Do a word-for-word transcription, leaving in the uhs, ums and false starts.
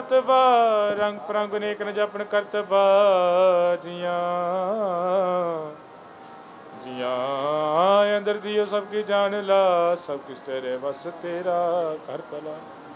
करतबा रंग परंग अनेक न जपन करतबा जिया जिया अंदर दियो सबकी जान ला सब किस तेरे बस तेरा कर भला।